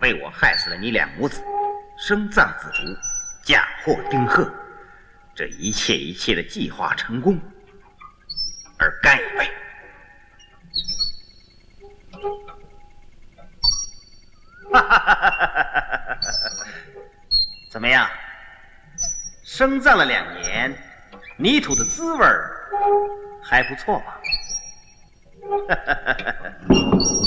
被我害死了你两母子，生葬子竹，嫁祸丁贺，这一切的计划成功，而甘一杯。怎么样？生葬了2年，泥土的滋味还不错吧？